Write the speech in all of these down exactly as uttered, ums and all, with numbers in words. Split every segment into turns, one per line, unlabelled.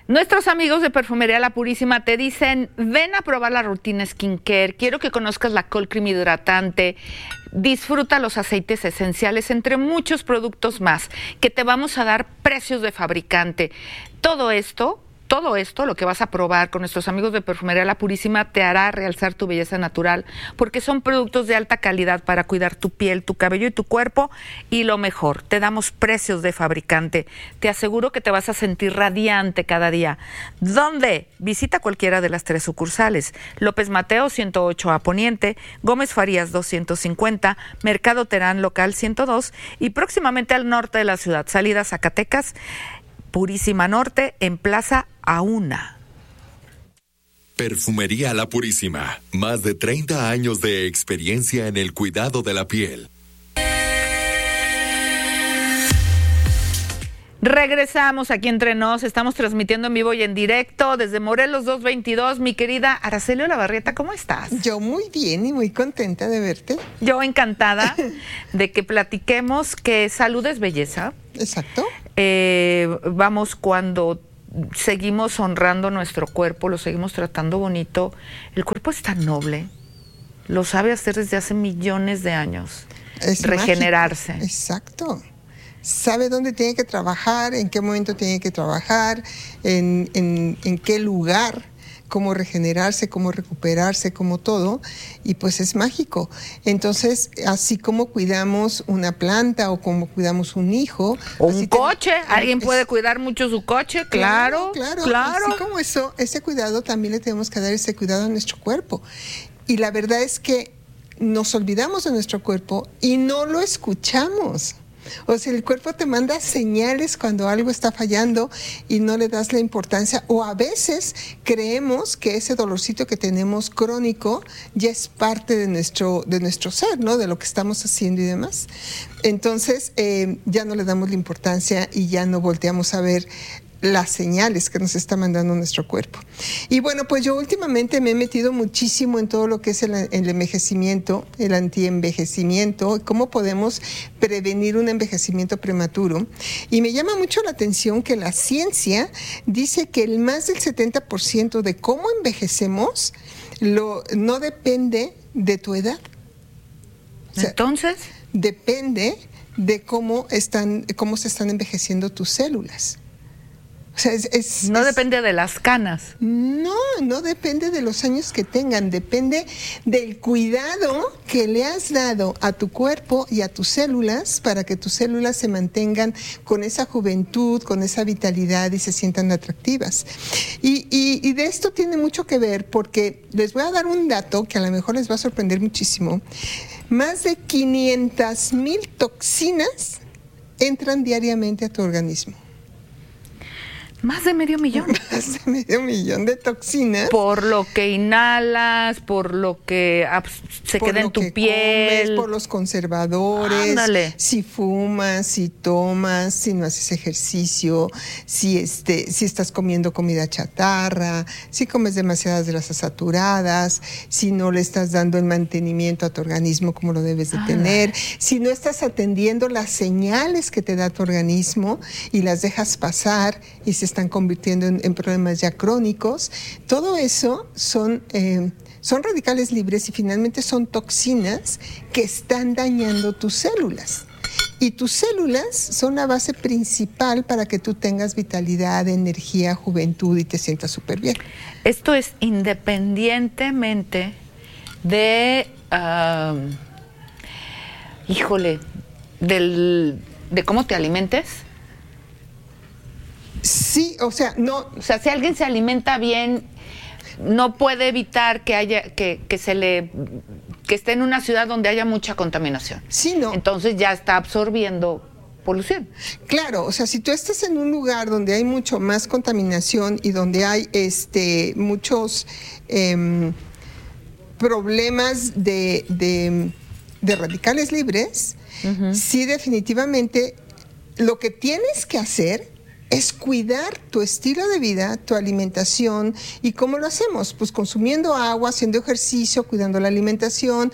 Nuestros amigos de Perfumería La Purísima te dicen, ven a probar la rutina skincare, quiero que conozcas la Cold Cream hidratante, disfruta los aceites esenciales, entre muchos productos más, que te vamos a dar precios de fabricante. Todo esto, todo esto, lo que vas a probar con nuestros amigos de Perfumería La Purísima, te hará realzar tu belleza natural, porque son productos de alta calidad para cuidar tu piel, tu cabello y tu cuerpo, y lo mejor, te damos precios de fabricante. Te aseguro que te vas a sentir radiante cada día. ¿Dónde? Visita cualquiera de las tres sucursales. López Mateo ciento ocho A Poniente, Gómez Farías doscientos cincuenta, Mercado Terán Local ciento dos y próximamente al norte de la ciudad, salida Zacatecas, Purísima Norte, en Plaza Auna.
Perfumería La Purísima. Más de treinta años de experiencia en el cuidado de la piel.
Regresamos aquí entre nos, estamos transmitiendo en vivo y en directo desde Morelos doscientos veintidós. Mi querida Araceli Olavarrieta, ¿cómo estás?
Yo muy bien y muy contenta de verte.
Yo encantada de que platiquemos que salud es belleza.
Exacto.
Eh, vamos, cuando seguimos honrando nuestro cuerpo, lo seguimos tratando bonito, el cuerpo es tan noble, lo sabe hacer desde hace millones de años,
es
regenerarse.
Mágico. Exacto. Sabe dónde tiene que trabajar, en qué momento tiene que trabajar, en, en, en qué lugar, cómo regenerarse, cómo recuperarse, como todo, y pues es mágico. Entonces, así como cuidamos una planta o como cuidamos un hijo.
O un coche,
te...
alguien
es...
puede cuidar mucho su coche, claro,
claro, claro.
claro.
Así como eso, ese cuidado también le tenemos que dar ese cuidado a nuestro cuerpo. Y la verdad es que nos olvidamos de nuestro cuerpo y no lo escuchamos. O sea, el cuerpo te manda señales cuando algo está fallando y no le das la importancia, o a veces creemos que ese dolorcito que tenemos crónico ya es parte de nuestro, de nuestro ser, ¿no? De lo que estamos haciendo y demás. Entonces, eh, ya no le damos la importancia y ya no volteamos a ver las señales que nos está mandando nuestro cuerpo. Y bueno, pues yo últimamente me he metido muchísimo en todo lo que es el, el envejecimiento, el antienvejecimiento, cómo podemos prevenir un envejecimiento prematuro. Y me llama mucho la atención que la ciencia dice que el más del setenta por ciento de cómo envejecemos lo, no depende de tu edad.
O sea, entonces,
depende de cómo están, cómo se están envejeciendo tus células. O sea, es, es,
no
es,
depende de las canas.
No, no depende de los años que tengan, depende del cuidado que le has dado a tu cuerpo y a tus células para que tus células se mantengan con esa juventud, con esa vitalidad y se sientan atractivas. Y, y, y de esto tiene mucho que ver porque les voy a dar un dato que a lo mejor les va a sorprender muchísimo. Más de quinientas mil toxinas entran diariamente a tu organismo.
Más de medio millón.
Más de medio millón de toxinas.
Por lo que inhalas, por lo que se
por
queda
lo
en tu
que
piel.
Comes, por los conservadores.
Ándale.
Si fumas, si tomas, si no haces ejercicio, si, este, si estás comiendo comida chatarra, si comes demasiadas grasas saturadas, si no le estás dando el mantenimiento a tu organismo como lo debes de
Ándale.
tener, si no estás atendiendo las señales que te da tu organismo y las dejas pasar y se están convirtiendo en, en problemas ya crónicos. Todo eso son, eh, son radicales libres y finalmente son toxinas que están dañando tus células. Y tus células son la base principal para que tú tengas vitalidad, energía, juventud y te sientas súper bien.
Esto es independientemente de, uh, híjole, del, de cómo te alimentes.
Sí, o sea, no.
O sea, si alguien se alimenta bien, no puede evitar que haya, que, que se le, que esté en una ciudad donde haya mucha contaminación.
Sí, no.
Entonces ya está absorbiendo polución.
Claro, o sea, si tú estás en un lugar donde hay mucho más contaminación y donde hay este muchos eh, problemas de, de, de radicales libres, uh-huh. sí, definitivamente lo que tienes que hacer es cuidar tu estilo de vida, tu alimentación. ¿Y cómo lo hacemos? Pues consumiendo agua, haciendo ejercicio, cuidando la alimentación,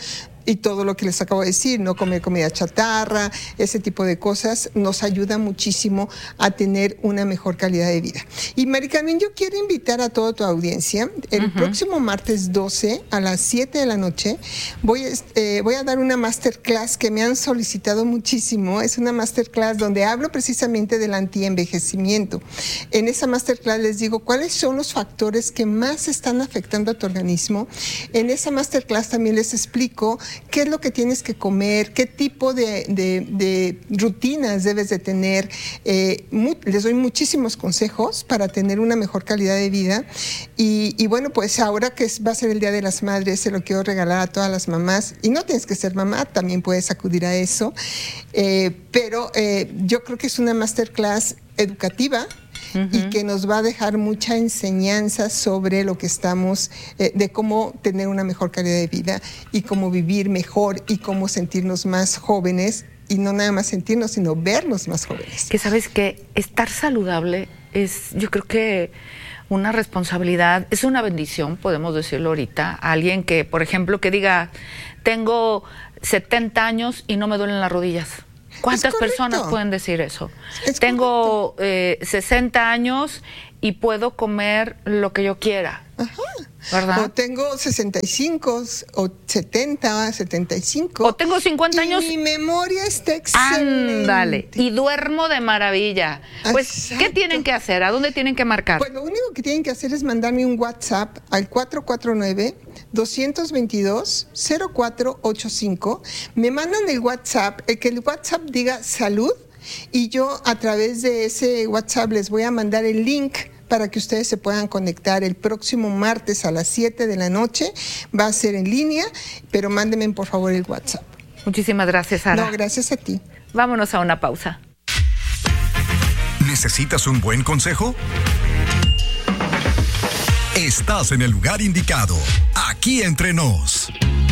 y todo lo que les acabo de decir, no comer comida chatarra, ese tipo de cosas, nos ayuda muchísimo a tener una mejor calidad de vida. Y Mari Carmen, yo quiero invitar a toda tu audiencia, el uh-huh. próximo martes doce a las siete de la noche, voy, eh, voy a dar una masterclass que me han solicitado muchísimo. Es una masterclass donde hablo precisamente del antienvejecimiento. En esa masterclass les digo cuáles son los factores que más están afectando a tu organismo. En esa masterclass también les explico qué es lo que tienes que comer, qué tipo de, de, de rutinas debes de tener. Eh, muy, les doy muchísimos consejos para tener una mejor calidad de vida. Y, y bueno, pues ahora que va a ser el Día de las Madres, se lo quiero regalar a todas las mamás. Y no tienes que ser mamá, también puedes acudir a eso. Eh, pero eh, yo creo que es una masterclass educativa. Uh-huh. Y que nos va a dejar mucha enseñanza sobre lo que estamos, eh, de cómo tener una mejor calidad de vida y cómo vivir mejor y cómo sentirnos más jóvenes, y no nada más sentirnos, sino vernos más jóvenes.
Que sabes que estar saludable es, yo creo que una responsabilidad, es una bendición, podemos decirlo ahorita. Alguien que, por ejemplo, que diga, tengo setenta años y no me duelen las rodillas. ¿Cuántas personas pueden decir eso? Es Tengo eh, sesenta años y puedo comer lo que yo quiera.
Ajá.
¿Verdad?
O tengo sesenta y cinco, o setenta, setenta y cinco.
O tengo cincuenta años.
Y mi memoria está excelente.
Ándale. Y duermo de maravilla. Pues, exacto. ¿Qué tienen que hacer? ¿A dónde tienen que marcar?
Pues lo único que tienen que hacer es mandarme un WhatsApp al cuatro cuatro nueve, dos dos dos, cero cuatro ocho cinco. Me mandan el WhatsApp, el que el WhatsApp diga salud, y yo a través de ese WhatsApp les voy a mandar el link para que ustedes se puedan conectar el próximo martes a las siete de la noche. Va a ser en línea, pero mándenme por favor el WhatsApp.
Muchísimas gracias, Sara.
No, gracias a ti.
Vámonos a una pausa.
¿Necesitas un buen consejo? Estás en el lugar indicado. Aquí entre nos.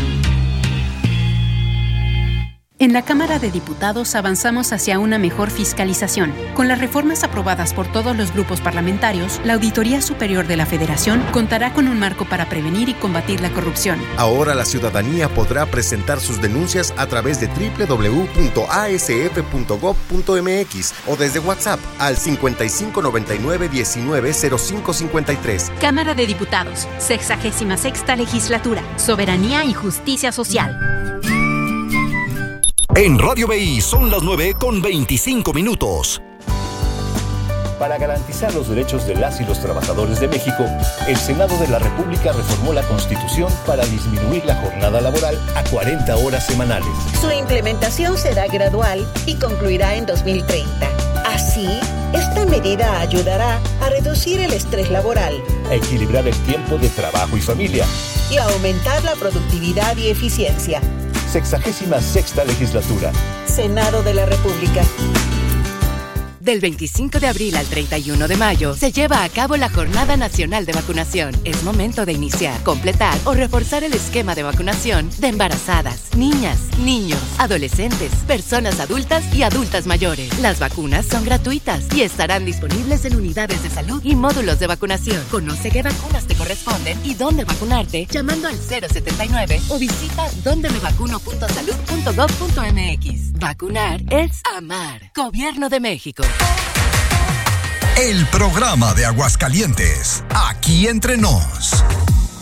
En la Cámara de Diputados avanzamos hacia una mejor fiscalización. Con las reformas aprobadas por todos los grupos parlamentarios, la Auditoría Superior de la Federación contará con un marco para prevenir y combatir la corrupción.
Ahora la ciudadanía podrá presentar sus denuncias a través de doble u doble u doble u punto a s f punto gob punto m x o desde WhatsApp al cincuenta y cinco noventa y nueve diecinueve cero cinco cincuenta y tres.
Cámara de Diputados, sexagésima sexta Legislatura, Soberanía y Justicia Social.
En Radio B I son las nueve con veinticinco minutos.
Para garantizar los derechos de las y los trabajadores de México, el Senado de la República reformó la Constitución para disminuir la jornada laboral a cuarenta horas semanales.
Su implementación será gradual y concluirá en dos mil treinta. Así, esta medida ayudará a reducir el estrés laboral,
a equilibrar el tiempo de trabajo y familia
y a aumentar la productividad y eficiencia.
Sexagésima sexta Legislatura.
Senado de la República.
Del veinticinco de abril al treinta y uno de mayo se lleva a cabo la Jornada Nacional de Vacunación. Es momento de iniciar, completar o reforzar el esquema de vacunación de embarazadas, niñas, niños, adolescentes, personas adultas y adultas mayores. Las vacunas son gratuitas y estarán disponibles en unidades de salud y módulos de vacunación. Conoce qué vacunas te corresponden y dónde vacunarte llamando al cero setenta y nueve o visita donde me vacuno punto salud punto gob punto m x. Vacunar es amar. Gobierno de México.
El programa de Aguascalientes, aquí entre nos.